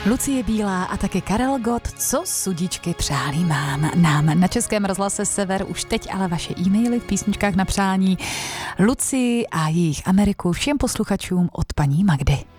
Lucie Bílá a také Karel Gott, co sudičky přálí nám. Na Českém rozhlase Sever už teď ale vaše e-maily v písničkách na přání Lucii a jejich Ameriku všem posluchačům od paní Magdy.